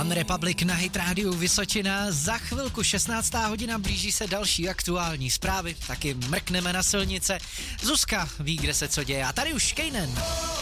One Republic na Hit Radio Vysočina. Za chvilku 16. hodina, blíží se další aktuální zprávy, taky mrkneme na silnice. Zuzka ví, kde se co děje. A tady už Kejnen.